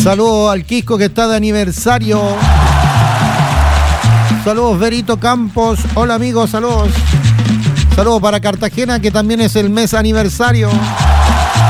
Saludos al Quisco que está de aniversario. Saludos Verito Campos. Hola amigos, saludos. Saludos para Cartagena que también es el mes aniversario.